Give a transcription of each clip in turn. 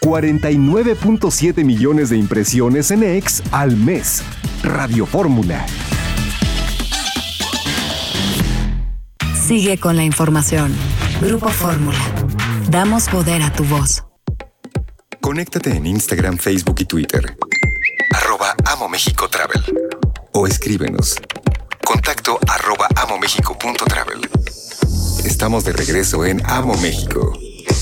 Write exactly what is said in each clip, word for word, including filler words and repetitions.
cuarenta y nueve punto siete millones de impresiones en X al mes. Radio Fórmula. Sigue con la información. Grupo Fórmula. Damos poder a tu voz. Conéctate en Instagram, Facebook y Twitter. Arroba Amo México Travel. O escríbenos. Contacto arroba amomexico.travel. Estamos de regreso en Amo México.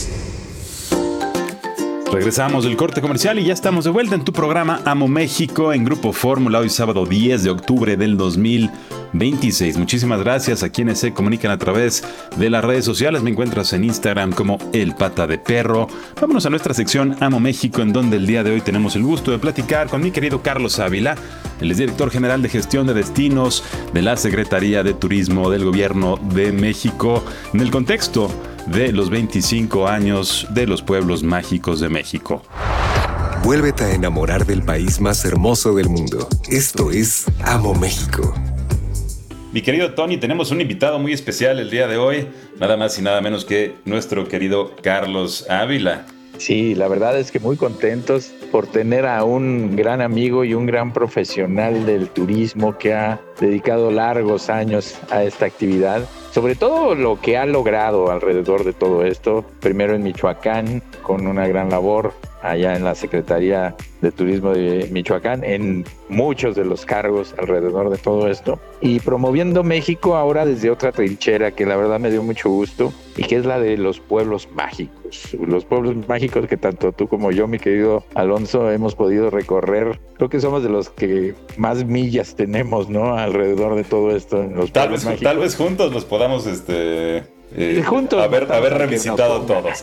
Regresamos del corte comercial y ya estamos de vuelta en tu programa Amo México en Grupo Fórmula, hoy sábado diez de octubre del dos mil veintiséis. Muchísimas gracias a quienes se comunican a través de las redes sociales. Me encuentras en Instagram como El Pata de Perro. Vámonos a nuestra sección Amo México, en donde el día de hoy tenemos el gusto de platicar con mi querido Carlos Ávila. Él es director general de gestión de destinos de la Secretaría de Turismo del Gobierno de México, en el contexto de los veinticinco años de los pueblos mágicos de México. Vuélvete a enamorar del país más hermoso del mundo. Esto es Amo México. Mi querido Tony, tenemos un invitado muy especial el día de hoy, nada más y nada menos que nuestro querido Carlos Ávila. Sí, la verdad es que muy contentos por tener a un gran amigo y un gran profesional del turismo que ha dedicado largos años a esta actividad. Sobre todo lo que ha logrado alrededor de todo esto, primero en Michoacán, con una gran labor allá en la Secretaría de Turismo de Michoacán, en muchos de los cargos alrededor de todo esto, y promoviendo México ahora desde otra trinchera que la verdad me dio mucho gusto, y que es la de los pueblos mágicos. Los pueblos mágicos que tanto tú como yo, mi querido Alonso, hemos podido recorrer. Creo que somos de los que más millas tenemos, ¿no?, alrededor de todo esto. En los tal, pueblos vez, tal vez juntos los podamos este, eh, juntos, haber, no, haber revisitado todos.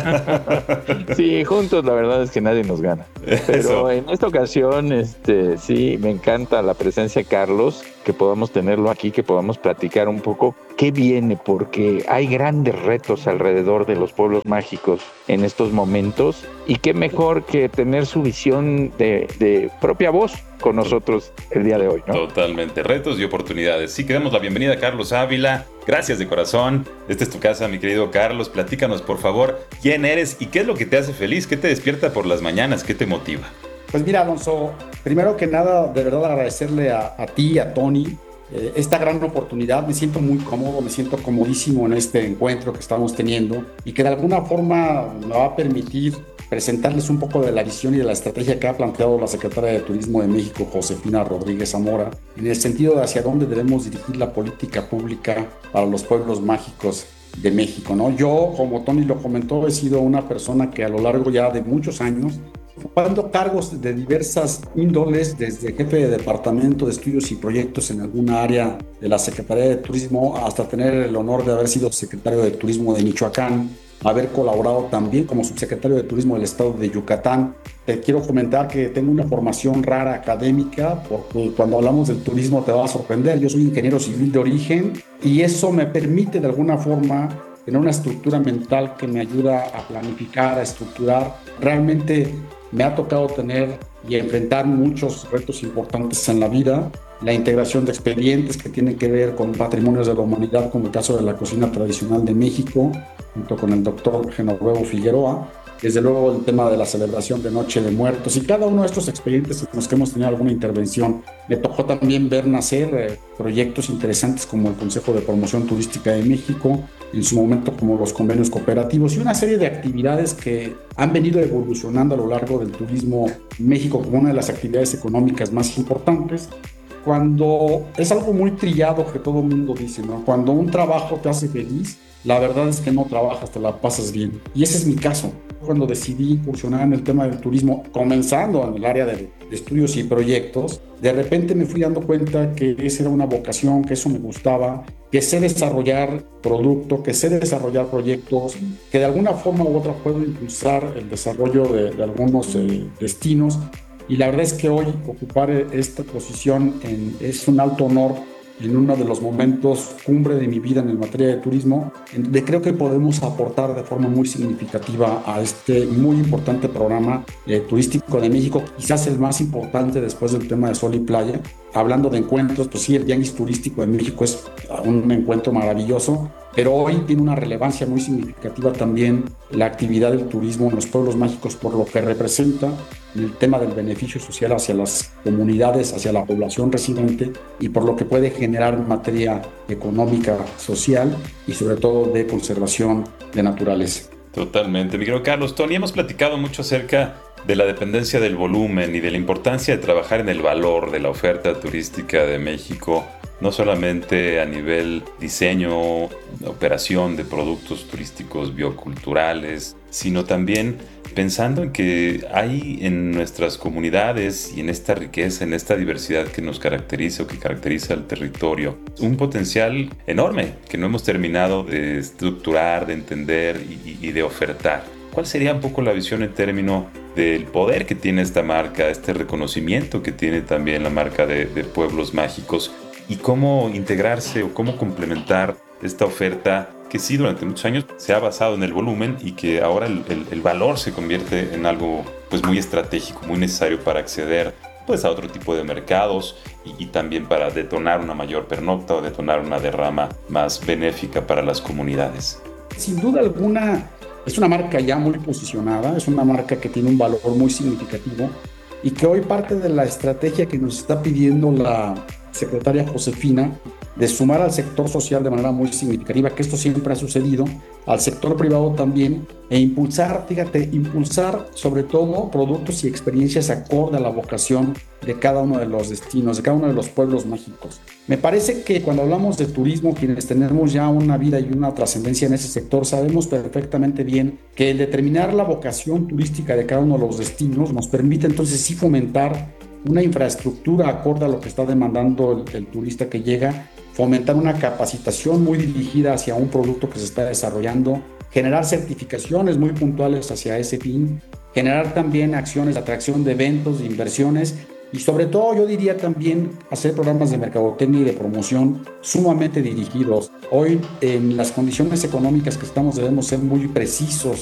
Sí, juntos la verdad es que nadie nos gana. Pero Eso. En esta ocasión, este, sí, me encanta la presencia de Carlos, que podamos tenerlo aquí, que podamos platicar un poco qué viene, porque hay grandes retos alrededor de los pueblos mágicos en estos momentos, y qué mejor que tener su visión de, de propia voz con nosotros el día de hoy, ¿no? Totalmente, retos y oportunidades. Sí, que damos la bienvenida a Carlos Ávila. Gracias de corazón. Esta es tu casa, mi querido Carlos. Platícanos, por favor, quién eres y qué es lo que te hace feliz, qué te despierta por las mañanas, qué te motiva. Pues mira, Alonso, primero que nada, de verdad agradecerle a, a ti, a Tony, eh, esta gran oportunidad. Me siento muy cómodo, me siento comodísimo en este encuentro que estamos teniendo y que de alguna forma me va a permitir presentarles un poco de la visión y de la estrategia que ha planteado la Secretaria de Turismo de México, Josefina Rodríguez Zamora, en el sentido de hacia dónde debemos dirigir la política pública para los pueblos mágicos de México, ¿no? Yo, como Tony lo comentó, he sido una persona que a lo largo ya de muchos años, ocupando cargos de diversas índoles, desde jefe de departamento de estudios y proyectos en alguna área de la Secretaría de Turismo, hasta tener el honor de haber sido secretario de Turismo de Michoacán, haber colaborado también como subsecretario de Turismo del Estado de Yucatán. Te quiero comentar que tengo una formación rara académica, porque cuando hablamos del turismo te va a sorprender. Yo soy ingeniero civil de origen y eso me permite de alguna forma tener una estructura mental que me ayuda a planificar, a estructurar. Realmente me ha tocado tener y enfrentar muchos retos importantes en la vida. La integración de expedientes que tienen que ver con patrimonios de la humanidad, como el caso de la cocina tradicional de México, junto con el doctor Genovevo Figueroa. Desde luego el tema de la celebración de Noche de Muertos y cada uno de estos expedientes en los que hemos tenido alguna intervención. Me tocó también ver nacer eh, proyectos interesantes como el Consejo de Promoción Turística de México, en su momento como los convenios cooperativos y una serie de actividades que han venido evolucionando a lo largo del turismo en México como una de las actividades económicas más importantes. Cuando es algo muy trillado que todo el mundo dice, ¿no? Cuando un trabajo te hace feliz, la verdad es que no trabajas, te la pasas bien. Y ese es mi caso. Cuando decidí incursionar en el tema del turismo, comenzando en el área de, de estudios y proyectos, de repente me fui dando cuenta que esa era una vocación, que eso me gustaba, que sé desarrollar producto, que sé desarrollar proyectos, que de alguna forma u otra puedo impulsar el desarrollo de, de algunos eh, destinos. Y la verdad es que hoy ocupar esta posición en, es un alto honor en uno de los momentos cumbre de mi vida en materia de turismo, en donde creo que podemos aportar de forma muy significativa a este muy importante programa eh, turístico de México, quizás el más importante después del tema de Sol y Playa. Hablando de encuentros, pues sí, el Tianguis Turístico de México es un encuentro maravilloso, pero hoy tiene una relevancia muy significativa también la actividad del turismo en los pueblos mágicos por lo que representa el tema del beneficio social hacia las comunidades, hacia la población residente y por lo que puede generar en materia económica, social y sobre todo de conservación de naturaleza. Totalmente. Mi querido Carlos, Tony, hemos platicado mucho acerca de la dependencia del volumen y de la importancia de trabajar en el valor de la oferta turística de México, no solamente a nivel diseño, operación de productos turísticos bioculturales, sino también pensando en que hay en nuestras comunidades y en esta riqueza, en esta diversidad que nos caracteriza o que caracteriza al territorio, un potencial enorme que no hemos terminado de estructurar, de entender y, y de ofertar. ¿Cuál sería un poco la visión en términos del poder que tiene esta marca, este reconocimiento que tiene también la marca de, de Pueblos Mágicos y cómo integrarse o cómo complementar esta oferta que sí durante muchos años se ha basado en el volumen y que ahora el, el, el valor se convierte en algo pues muy estratégico, muy necesario para acceder pues a otro tipo de mercados y, y también para detonar una mayor pernocta o detonar una derrama más benéfica para las comunidades? Sin duda alguna es una marca ya muy posicionada, es una marca que tiene un valor muy significativo y que hoy parte de la estrategia que nos está pidiendo la secretaria Josefina de sumar al sector social de manera muy significativa, que esto siempre ha sucedido, al sector privado también, e impulsar, fíjate, impulsar sobre todo productos y experiencias acorde a la vocación de cada uno de los destinos, de cada uno de los pueblos mágicos. Me parece que cuando hablamos de turismo, quienes tenemos ya una vida y una trascendencia en ese sector, sabemos perfectamente bien que el determinar la vocación turística de cada uno de los destinos nos permite entonces sí fomentar una infraestructura acorde a lo que está demandando el, el turista que llega, fomentar una capacitación muy dirigida hacia un producto que se está desarrollando, generar certificaciones muy puntuales hacia ese fin, generar también acciones de atracción de eventos, de inversiones y sobre todo yo diría también hacer programas de mercadotecnia y de promoción sumamente dirigidos. Hoy en las condiciones económicas que estamos debemos ser muy precisos